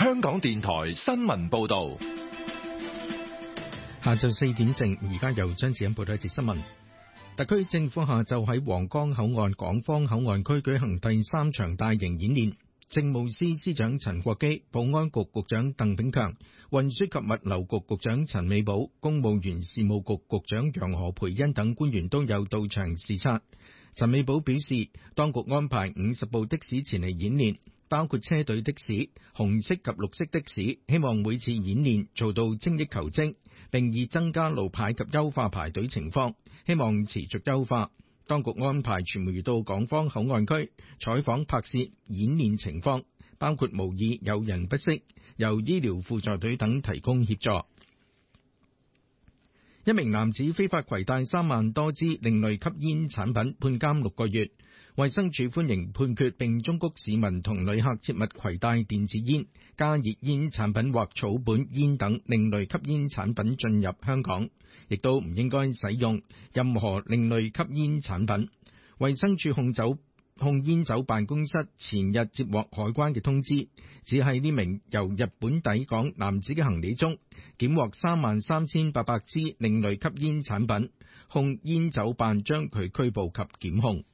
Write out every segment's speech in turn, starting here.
香港電台新聞報道。 下晝4點正，而家由張子欣報道一節新聞。特區政府下晝喺皇崗口岸港方口岸區舉行第3場大型演練。政務司司長陳國基、保安局局長鄧炳強、運輸及物流局局長陳美寶、公務員事務局局長楊何蓓茵等官員都有到場視察。陳美寶表示，當局安排50部的士前嚟演練，包括車隊的士、紅色及綠色的士，希望每次演練做到精益求精，並以增加路牌及優化排隊情況，希望持續優化。當局安排傳媒到港方口岸區採訪拍攝演練情況，包括模擬有人不適，由醫療輔助隊等提供協助。一名男子非法攜帶3萬多支另類吸煙產品，判監6個月。衛生署歡迎判決，並忠告市民同旅客切勿攜帶電子煙、加熱煙產品或草本煙等另類吸煙產品進入香港，亦都唔應該使用任何另類吸煙產品。衛生署控煙酒辦公室前日接獲海關嘅通知，只係呢名由日本抵港男子嘅行李中檢獲33800支另類吸煙產品，控煙酒辦將佢拘捕及檢控。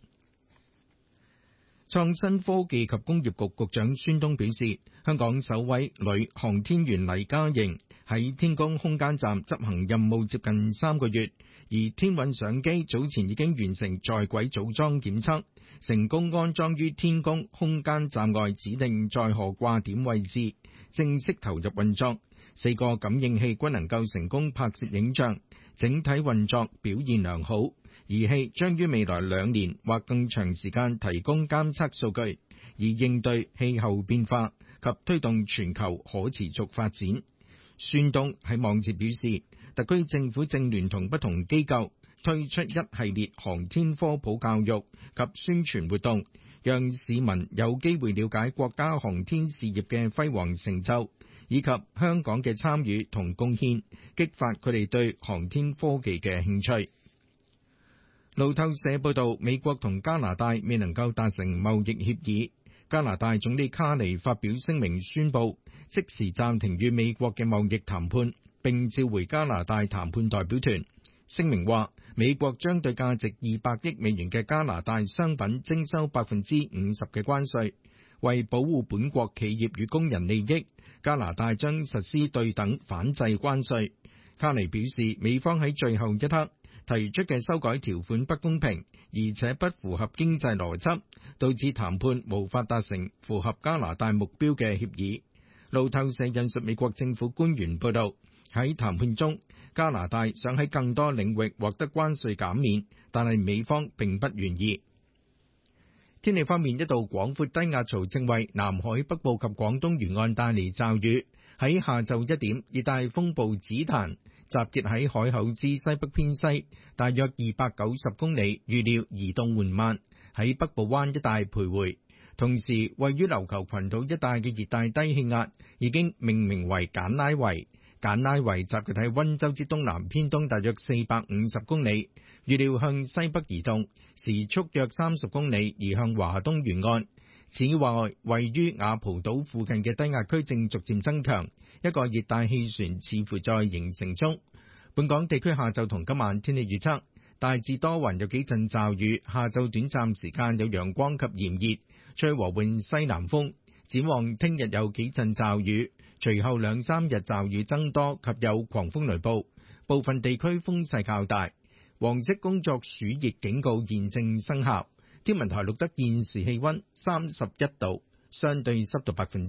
創新科技及工業局局長孫東表示，香港首位女航天員黎嘉瑩喺天宮空間站執行任務接近3個月，而天韻相機早前已經完成在軌組裝檢測，成功安裝於天宮空間站外指定載荷掛點位置，正式投入運作。4個感應器均能夠成功拍攝影像，整體運作表現良好。儀器將於未來2年或更長時間提供監測數據，以應對氣候變化及推動全球可持續發展。孫東喺網誌表示，特區政府正聯同不同機構推出一系列航天科普教育及宣傳活動，讓市民有機會了解國家航天事業嘅輝煌成就，以及香港嘅參與同貢獻，激發佢哋對航天科技嘅興趣。路透社報道，美國同加拿大未能夠達成貿易協議。加拿大總理卡尼發表聲明宣布，即時暫停與美國嘅貿易談判，並召回加拿大談判代表團。聲明話，美國將對價值200億美元嘅加拿大商品徵收50%嘅關稅，為保護本國企業與工人利益，加拿大將實施對等反制關稅。卡尼表示，美方喺最後一刻提出嘅修改條款不公平，而且不符合經濟邏輯，導致談判無法達成符合加拿大目標嘅協議。路透社引述美國政府官員報道，喺談判中，加拿大想喺更多領域獲得關稅減免，但係美方並不願意。天氣方面，一道廣闊低壓槽正為南海北部及廣東沿岸帶嚟驟雨。喺下晝1點，熱帶風暴子彈集結喺海口之西北偏西，大約290公里，預料移動緩慢，喺北部灣一帶徘徊。同時，位於琉球群島一帶嘅熱帶低氣壓已經命名為簡拉維。簡拉維集結喺溫州之東南偏東大約450公里，預料向西北移動，時速約30公里，移向華東沿岸。此外，位於雅蒲島附近嘅低壓區正逐漸增強，一個熱帶氣旋似乎在形成中。本港地區下晝同今晚天氣預測，大致多雲，有幾陣驟雨，下晝短暫時間有陽光及炎熱，吹和緩西南風。展望聽日有幾陣驟雨，隨後2-3日驟雨增多及有狂風雷暴，部分地區風勢較大。黃色工作暑熱警告現正生效。天文台錄得現時氣溫31度，相對濕度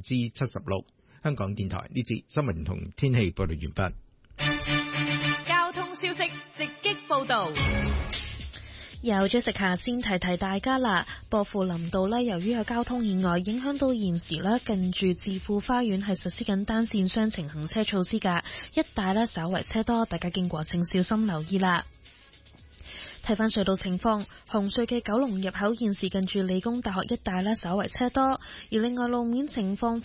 76%。香港電台呢節新聞同天氣報道完畢。 交通消息直擊報道。 有咗食下先提提大家啦，薄扶林道呢，由於有交通意外，影響到現時呢近住置富花園係實施緊單線雙程行車措施㗎，一帶呢稍為車多，大家經過請小心留意啦。睇返隧道情況，紅隧嘅九龍入口現時近住理工大學一帶呢稍為車多，而另外路面情況